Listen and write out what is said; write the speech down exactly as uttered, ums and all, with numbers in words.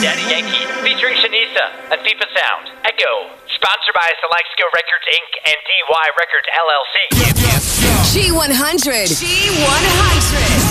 Daddy Yankee, featuring Shanisa and FIFA Sound. Echo, sponsored by Select Skill Records Incorporated and D Y Records L L C. G one hundred. G one hundred.